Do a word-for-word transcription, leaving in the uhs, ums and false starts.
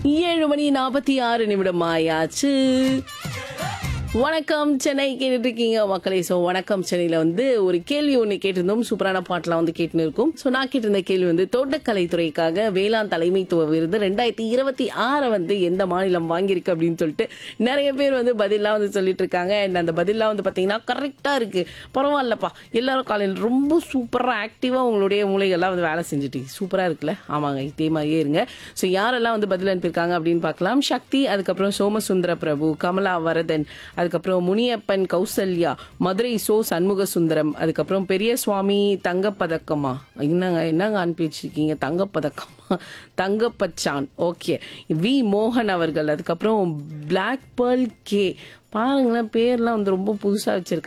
ஏழு மணி நாற்பத்தி ஆறு நிமிடம் ஆயாச்சு. வணக்கம் சென்னை கேட்டுட்டு இருக்கீங்க மக்களே. ஸோ வணக்கம் சென்னையில் வந்து ஒரு கேள்வி ஒன்று கேட்டிருந்தோம். சூப்பரான பாட்டெலாம் வந்து கேட்டுன்னு இருக்கும். ஸோ நான் கேட்டிருந்த கேள்வி வந்து தோட்டக்கலைத்துறைக்காக வேளாண் தலைமைத்துவ விருது ரெண்டாயிரத்தி இருபத்தி ஆறை வந்து எந்த மாநிலம் வாங்கியிருக்கு அப்படின்னு சொல்லிட்டு நிறைய பேர் வந்து பதிலாக வந்து சொல்லிட்டு இருக்காங்க. அண்ட் அந்த பதிலாக வந்து பார்த்தீங்கன்னா கரெக்டாக இருக்கு. பரவாயில்லப்பா, எல்லாரும் காலையில் ரொம்ப சூப்பராக ஆக்டிவாக உங்களுடைய மூளைகள்லாம் வந்து வேலை செஞ்சுட்டு சூப்பராக இருக்குல்ல. ஆமாங்க, இதே மாதிரியே இருங்க. ஸோ யாரெல்லாம் வந்து பதில் அனுப்பியிருக்காங்க அப்படின்னு பார்க்கலாம். சக்தி, அதுக்கப்புறம் சோமசுந்தர பிரபு, கமலா வரதன், அதுக்கப்புறம் முனியப்பன், கௌசல்யா, மதுரை சோ சண்முக சுந்தரம், அதுக்கப்புறம் பெரிய சுவாமி தங்கப்பதக்கமா, என்னங்க என்னங்க அனுப்பி வச்சிருக்கீங்க, தங்கப்பதக்கமா, தங்கப்பச்சான், ஓகே, வி மோகன் அவர்கள், அதுக்கப்புறம் பிளாக் பேர்ல் கே, பாருங்களேன் பேர்லாம் வந்து ரொம்ப புதுசாக வச்சிருக்காங்க.